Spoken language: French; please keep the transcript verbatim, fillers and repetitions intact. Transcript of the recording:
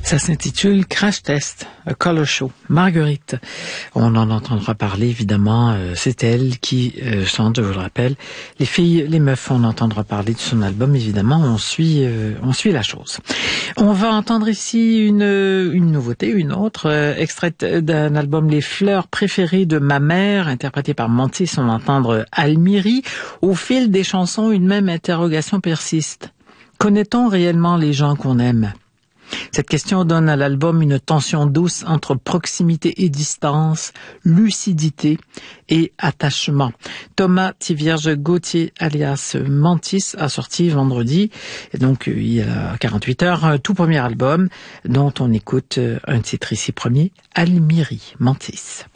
Ça s'intitule Crash Test, A Color Show. Marguerite, on en entendra parler évidemment, euh, c'est elle qui euh, chante, je vous le rappelle. Les filles, les meufs, on entendra parler de son album, évidemment, on suit euh, on suit la chose. On va entendre ici une une nouveauté, une autre, euh, extraite d'un album Les fleurs préférées de ma mère, interprété par Mantis. On va entendre Almiri. Au fil des chansons, une même interrogation persiste. Connaît-on réellement les gens qu'on aime? Cette question donne à l'album une tension douce entre proximité et distance, lucidité et attachement. Thomas Thivierge Gauthier, alias Mantis, a sorti vendredi, et donc il y a quarante-huit heures, un tout premier album dont on écoute un titre ici premier, Almiri, Mantis.